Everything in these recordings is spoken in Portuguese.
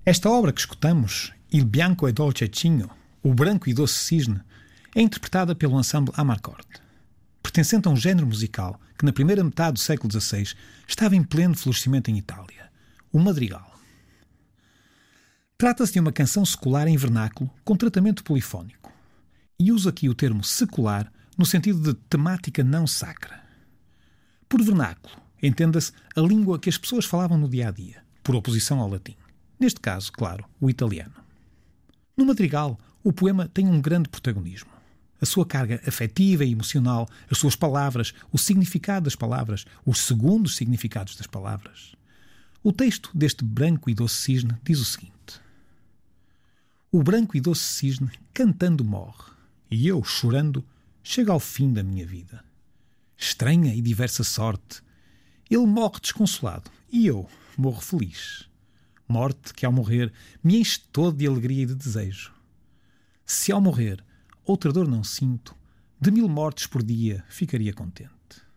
Esta obra que escutamos, Il bianco e dolce cigno, O branco e doce cisne, é interpretada pelo ensemble Amarcord, pertencente a um género musical que na primeira metade do século XVI estava em pleno florescimento em Itália, o madrigal. Trata-se de uma canção secular em vernáculo com tratamento polifónico, e uso aqui o termo secular no sentido de temática não sacra. Por vernáculo, entenda-se a língua que as pessoas falavam no dia-a-dia, por oposição ao latim. Neste caso, claro, o italiano. No madrigal, o poema tem um grande protagonismo. A sua carga afetiva e emocional, as suas palavras, o significado das palavras, os segundos significados das palavras. O texto deste branco e doce cisne diz o seguinte: O branco e doce cisne, cantando, morre, e eu, chorando, chego ao fim da minha vida. Estranha e diversa sorte. Ele morre desconsolado, e eu morro feliz. Morte que, ao morrer, me enche todo de alegria e de desejo. Se, ao morrer, outra dor não sinto, de 1000 mortes por dia ficaria contente.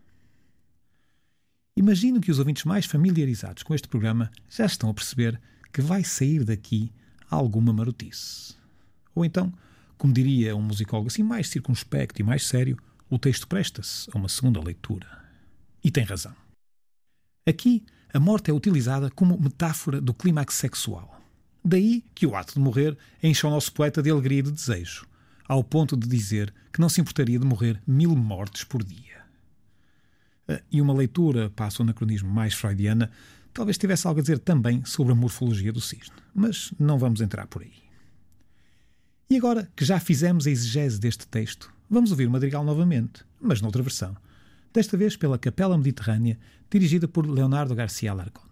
Imagino que os ouvintes mais familiarizados com este programa já estão a perceber que vai sair daqui alguma marotice. Ou então, como diria um musicólogo assim mais circunspecto e mais sério, o texto presta-se a uma segunda leitura. E tem razão. Aqui, a morte é utilizada como metáfora do clímax sexual. Daí que o ato de morrer enche o nosso poeta de alegria e de desejo, ao ponto de dizer que não se importaria de morrer 1000 mortes por dia. E uma leitura para a anacronismo mais freudiana talvez tivesse algo a dizer também sobre a morfologia do cisne, mas não vamos entrar por aí. E agora que já fizemos a exegese deste texto, vamos ouvir o madrigal novamente, mas noutra versão, desta vez pela Capela Mediterrânea, dirigida por Leonardo García Alarcón.